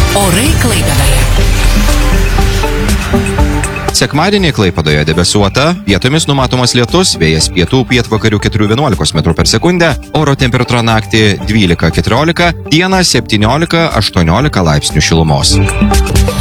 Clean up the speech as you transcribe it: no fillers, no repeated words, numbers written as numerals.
Orai Klaipėdoje. Sekmadienį Klaipėdoje debesuota, vietomis numatomas lietus, vėjas pietų pietvakarių 4–11 m/s, oro temperatūra naktį 12–14, dieną 17–18 laipsnių šilumos.